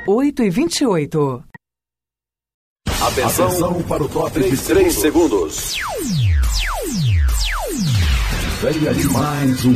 8h28. Atenção para o top de 3 segundos. Venha de mais um